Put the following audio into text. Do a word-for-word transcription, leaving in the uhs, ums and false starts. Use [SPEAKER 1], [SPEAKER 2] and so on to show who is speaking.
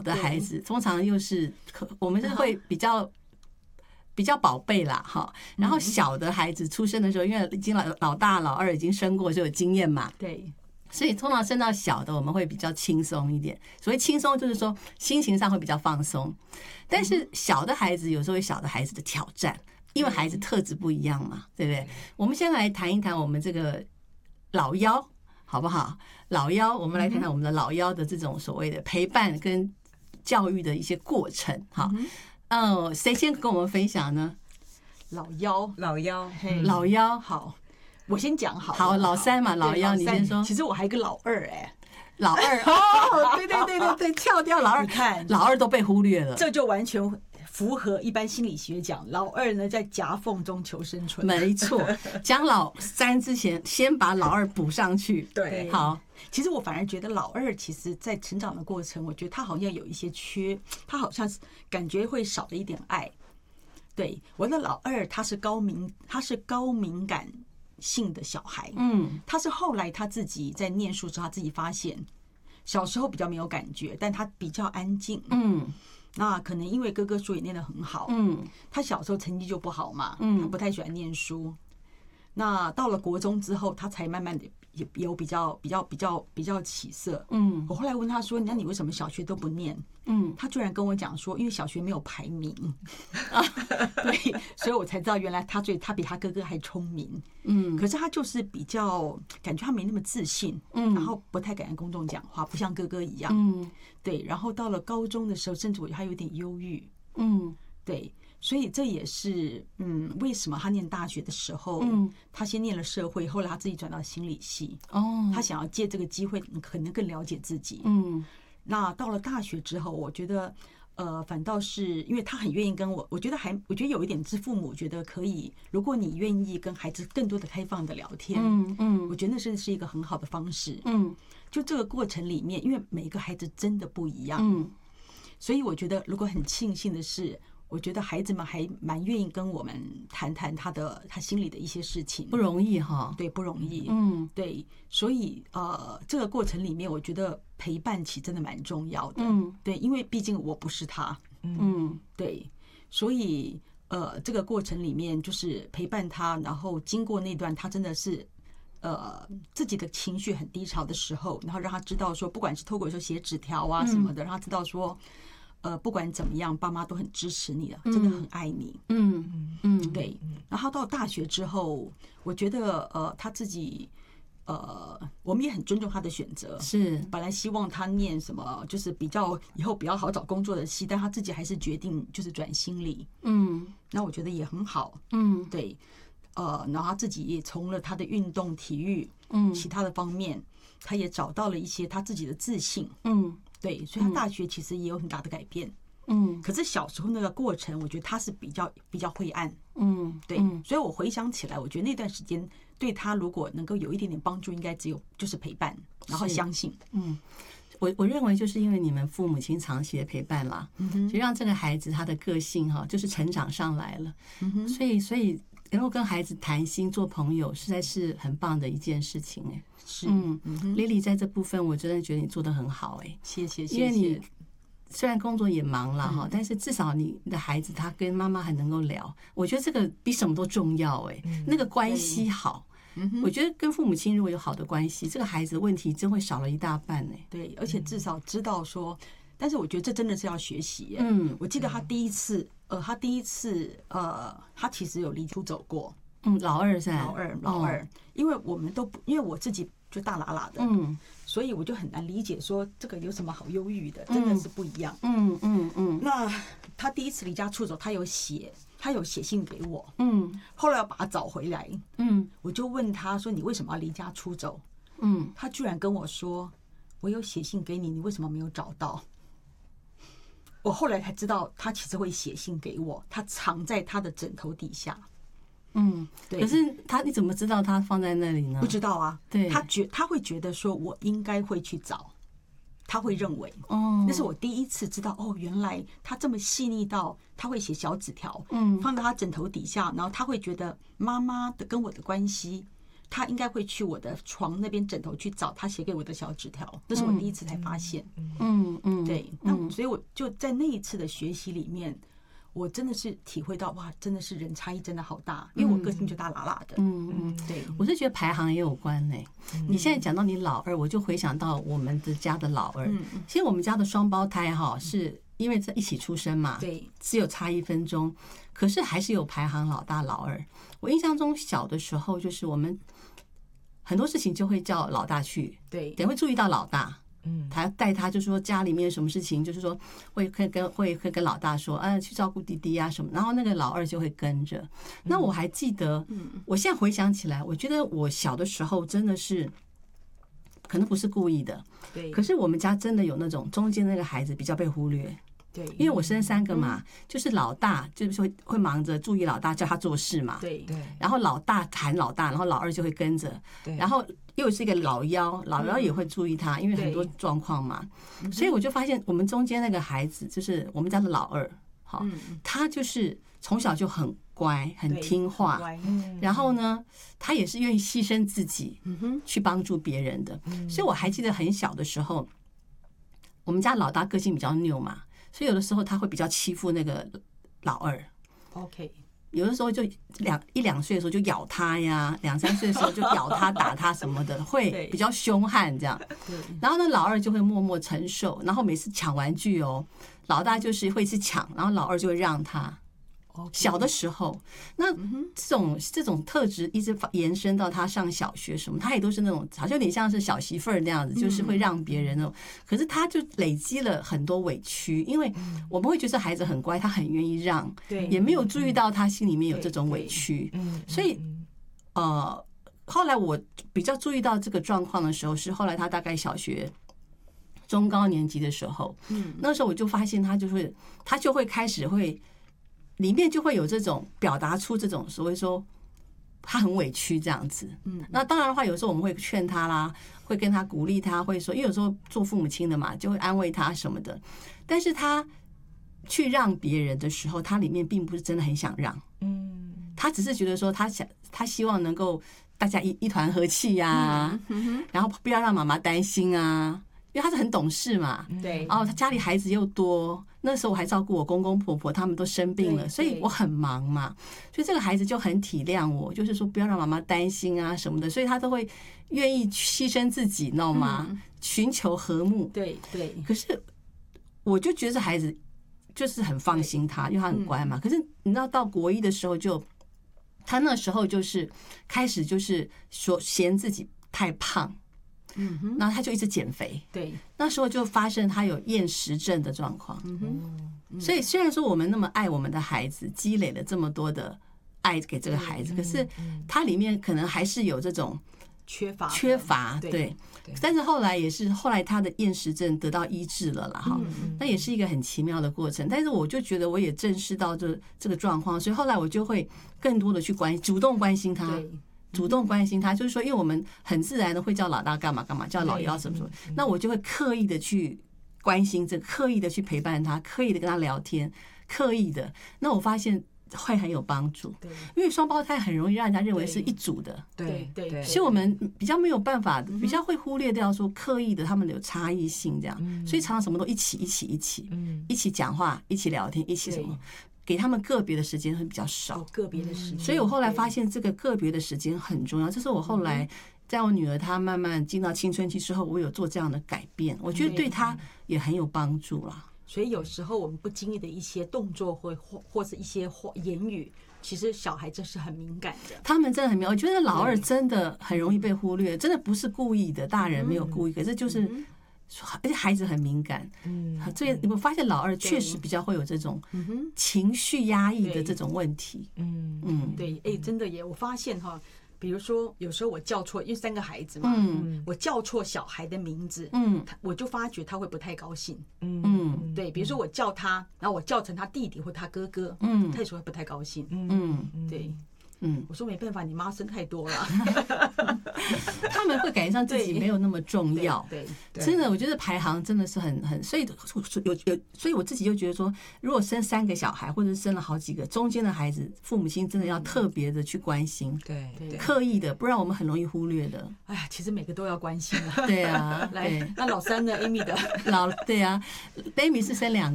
[SPEAKER 1] 的孩子通常又是我们是会比较比较宝贝啦哈。然后小的孩子出生的时候，因为已经老老大老二已经生过，就有经验嘛。
[SPEAKER 2] 对。
[SPEAKER 1] 所以通常生到小的我们会比较轻松一点，所谓轻松就是说心情上会比较放松。但是小的孩子有时候有小的孩子的挑战，因为孩子特质不一样嘛，对不对？我们先来谈一谈我们这个老幺好不好？老幺，我们来谈谈我们的老幺的这种所谓的陪伴跟教育的一些过程。好，嗯，谁先跟我们分享呢？
[SPEAKER 2] 老幺，
[SPEAKER 3] 老幺，
[SPEAKER 1] 老幺，
[SPEAKER 2] 好。我先讲好，
[SPEAKER 1] 好，老三嘛，老幺，你先说。
[SPEAKER 2] 其实我还有个老二哎、欸，
[SPEAKER 1] 老二哦，对对对对对，跳掉老二，
[SPEAKER 2] 你看
[SPEAKER 1] 老二都被忽略了，
[SPEAKER 2] 这就完全符合一般心理学讲，老二呢在夹缝中求生存。
[SPEAKER 1] 没错，讲老三之前，先把老二补上去。
[SPEAKER 2] 对，
[SPEAKER 1] 好。
[SPEAKER 2] 其实我反而觉得老二其实在成长的过程，我觉得他好像有一些缺，他好像是感觉会少了一点爱。对，我的老二他是高敏，他是高敏感性的小孩，嗯，他是后来他自己在念书之后，他自己发现小时候比较没有感觉，但他比较安静，嗯，那可能因为哥哥书也念得很好，嗯，他小时候成绩就不好嘛，嗯，他不太喜欢念书，那到了国中之后，他才慢慢的有比较比较比较比较起色，嗯，我后来问他说，那你为什么小学都不念？嗯，他居然跟我讲说，因为小学没有排名，对，所以我才知道原来他最他比他哥哥还聪明，嗯，可是他就是比较感觉他没那么自信，嗯，然后不太敢跟公众讲话，不像哥哥一样，嗯，对，然后到了高中的时候，甚至我觉得他有点忧郁，嗯，对。所以这也是嗯，为什么他念大学的时候，嗯，他先念了社会，后来他自己转到心理系，哦，他想要借这个机会可能更了解自己，嗯，那到了大学之后，我觉得呃，反倒是因为他很愿意跟我，我觉得还我觉得有一点是父母觉得可以，如果你愿意跟孩子更多的开放的聊天，嗯嗯，我觉得那是是一个很好的方式，嗯，就这个过程里面，因为每个孩子真的不一样，嗯，所以我觉得如果很庆幸的是。我觉得孩子们还蛮愿意跟我们谈谈他的他心里的一些事情，
[SPEAKER 1] 不容易哈，
[SPEAKER 2] 对，不容易，嗯，对，所以呃，这个过程里面，我觉得陪伴期真的蛮重要的，嗯，对，因为毕竟我不是他，嗯，对，所以呃，这个过程里面就是陪伴他，然后经过那段他真的是呃自己的情绪很低潮的时候，然后让他知道说，不管是透过说写纸条啊什么的，让他知道说。呃，不管怎么样，爸妈都很支持你的，真的很爱你。嗯嗯，对。然后到大学之后，我觉得呃，他自己呃，我们也很尊重他的选择。
[SPEAKER 1] 是，
[SPEAKER 2] 本来希望他念什么，就是比较以后比较好找工作的系，但他自己还是决定就是转心理。嗯，那我觉得也很好。嗯，对。呃，然后他自己也从了他的运动、体育，嗯，其他的方面，他也找到了一些他自己的自信。嗯。对，所以他大学其实也有很大的改变，嗯，可是小时候那个过程，我觉得他是比较比较灰暗，嗯，对，所以我回想起来，我觉得那段时间对他如果能够有一点点帮助，应该只有就是陪伴，然后相信，嗯，
[SPEAKER 1] 我我认为就是因为你们父母亲长期的陪伴啦，嗯，就让这个孩子他的个性哈，就是成长上来了，嗯哼，所以所以能够跟孩子谈心做朋友，实在是很棒的一件事情哎。
[SPEAKER 2] 是，
[SPEAKER 1] 嗯，Lily 在这部分我真的觉得你做得很好哎，
[SPEAKER 2] 谢谢，谢谢。
[SPEAKER 1] 因为你虽然工作也忙了哈，但是至少你的孩子他跟妈妈还能够聊，我觉得这个比什么都重要哎，那个关系好，我觉得跟父母亲如果有好的关系，这个孩子的问题真会少了一大半哎。
[SPEAKER 2] 对，而且至少知道说，但是我觉得这真的是要学习。嗯，我记得他第一次，呃，他第一次，呃，他其实有离出走过。
[SPEAKER 1] 嗯，老二是
[SPEAKER 2] 老二，老二，因为我们都不，因为我自己就大喇喇的，嗯，所以我就很难理解说这个有什么好忧郁的，真的是不一样。嗯嗯嗯。那他第一次离家出走，他有写，他有写信给我，嗯，后来要把他找回来，嗯，我就问他说：“你为什么要离家出走？”嗯，他居然跟我说：“我有写信给你，你为什么没有找到？”我后来才知道，他其实会写信给我，他藏在他的枕头底下。
[SPEAKER 1] 嗯，对。可是他你怎么知道他放在那里呢？
[SPEAKER 2] 不知道啊。
[SPEAKER 1] 对，
[SPEAKER 2] 他觉他会觉得说，我应该会去找，他会认为，哦，那是我第一次知道，哦，原来他这么细腻到他会写小纸条，嗯，放到他枕头底下，然后他会觉得妈妈的跟我的关系，他他应该会去我的床那边枕头去找他写给我的小纸条，那是我第一次才发现。
[SPEAKER 1] 嗯嗯，
[SPEAKER 2] 对，那所以我就在那一次的学习里面，我真的是体会到哇，真的是人差异真的好大，因为我个性就大喇喇的。
[SPEAKER 1] 嗯嗯，
[SPEAKER 2] 对，
[SPEAKER 1] 我是觉得排行也有关呢。你现在讲到你老二，我就回想到我们的家的老二。其实我们家的双胞胎哈，是因为在一起出生嘛，
[SPEAKER 2] 对，
[SPEAKER 1] 只有差一分钟，可是还是有排行老大老二。我印象中小的时候，就是我们很多事情就会叫老大去，
[SPEAKER 2] 对，
[SPEAKER 1] 也会注意到老大。
[SPEAKER 3] 嗯，
[SPEAKER 1] 他带他就说家里面什么事情，就是说会会跟会会跟老大说，啊，去照顾弟弟啊什么，然后那个老二就会跟着。那我还记得，我现在回想起来，我觉得我小的时候真的是，可能不是故意的，
[SPEAKER 2] 对，
[SPEAKER 1] 可是我们家真的有那种中间那个孩子比较被忽略。
[SPEAKER 2] 对，
[SPEAKER 1] 因为我生三个嘛，就是老大就是会会忙着注意老大，叫他做事嘛。
[SPEAKER 2] 对
[SPEAKER 3] 对，
[SPEAKER 1] 然后老大喊老大，然后老二就会跟着。
[SPEAKER 3] 对，
[SPEAKER 1] 然后又是一个老幺，老幺也会注意他，因为很多状况嘛。所以我就发现我们中间那个孩子，就是我们家的老二，好，他就是从小就很乖，很听话。然后呢，他也是愿意牺牲自己，去帮助别人的。所以我还记得很小的时候，我们家老大个性比较拗嘛。所以有的时候他会比较欺负那个老二
[SPEAKER 2] ，OK，
[SPEAKER 1] 有的时候就两一两岁的时候就咬他呀，两三岁的时候就咬他打他什么的，会比较凶悍这样。然后呢，老二就会默默承受，然后每次抢玩具哦，老大就是会去抢，然后老二就会让他。小的时候，那这种这种特质一直延伸到他上小学什么，他也都是那种好像有点像是小媳妇儿那样子，就是会让别人那种。可是他就累积了很多委屈，因为我们会觉得孩子很乖，他很愿意让，也没有注意到他心里面有这种委屈。所以呃，后来我比较注意到这个状况的时候，是后来他大概小学中高年级的时候，那时候我就发现他就会他就会开始会。里面就会有这种表达出这种所谓说他很委屈这样子，嗯，那当然的话，有时候我们会劝他啦，会跟他鼓励他，会说，因为有时候做父母亲的嘛，就会安慰他什么的。但是他去让别人的时候，他里面并不是真的很想让，嗯，他只是觉得说他想，他希望能够大家一一团和气呀、啊，然后不要让妈妈担心啊。因为他是很懂事嘛，
[SPEAKER 2] 对，
[SPEAKER 1] 然后他家里孩子又多，那时候我还照顾我公公婆婆，他们都生病了，所以我很忙嘛，所以这个孩子就很体谅我，就是说不要让妈妈担心啊什么的，所以他都会愿意牺牲自己，你知道吗？寻求和睦。
[SPEAKER 2] 对对。
[SPEAKER 1] 可是我就觉得这孩子就是很放心他，因为他很乖嘛。可是你知道到国一的时候就，他那时候就是开始就是说嫌自己太胖。嗯哼，然后他就一直减肥，
[SPEAKER 2] 对，
[SPEAKER 1] 那时候就发生他有厌食症的状况。嗯哼，所以虽然说我们那么爱我们的孩子，积累了这么多的爱给这个孩子，可是他里面可能还是有这种
[SPEAKER 2] 缺乏
[SPEAKER 1] 缺乏，对。但是后来也是后来他的厌食症得到医治了啦，哈，那也是一个很奇妙的过程。但是我就觉得我也正视到这这个状况，所以后来我就会更多的去关主动关心他。主动关心他，就是说，因为我们很自然的会叫老大干嘛干嘛，叫老幺什么什么，那我就会刻意的去关心这个，刻意的去陪伴他，刻意的跟他聊天，刻意的。那我发现会很有帮助，因为双胞胎很容易让人家认为是一组的，
[SPEAKER 2] 对对，
[SPEAKER 1] 所以我们比较没有办法，比较会忽略掉说刻意的他们有差异性这样，所以常常什么都一起一起一起，一起讲话，一起聊天，一起什么。给他们个别的时间会比较少，
[SPEAKER 2] 个别的时间，
[SPEAKER 1] 所以我后来发现这个个别的时间很重要。这是我后来在我女儿她慢慢进到青春期之后，我有做这样的改变，我觉得对她也很有帮助啦。
[SPEAKER 2] 所以有时候我们不经意的一些动作或或或是一些话言语，其实小孩真是很敏感的。
[SPEAKER 1] 他们真的很敏感，我觉得老二真的很容易被忽略，真的不是故意的，大人没有故意，可是就是。而且孩子很敏感，嗯，所以你们发现老二确实比较会有这种情绪压抑的这种问题，嗯
[SPEAKER 2] 嗯，对，哎，真的耶，我发现哈，比如说有时候我叫错，因为三个孩子嘛，嗯，我叫错小孩的名字，嗯，我就发觉他会不太高兴，嗯，对，比如说我叫他，然后我叫成他弟弟或他哥哥，嗯，他有时候会不太高兴，嗯，对。
[SPEAKER 1] 嗯，
[SPEAKER 2] 我说没办法，你妈生太多了。
[SPEAKER 1] 他们会感觉上自己没有那么重要。
[SPEAKER 2] 对，对
[SPEAKER 1] 真的，我觉得排行真的是很很，所以有有，所以我自己就觉得说，如果生三个小孩，或者是生了好几个，中间的孩子，父母亲真的要特别的去关心，
[SPEAKER 3] 对对，
[SPEAKER 1] 刻意的，不然我们很容易忽略的。
[SPEAKER 2] 哎呀，其实每个都要关心啊。
[SPEAKER 1] 对啊，
[SPEAKER 2] 来
[SPEAKER 1] 对，
[SPEAKER 2] 那老三呢？Amy 的
[SPEAKER 1] 老对啊，Baby 是生两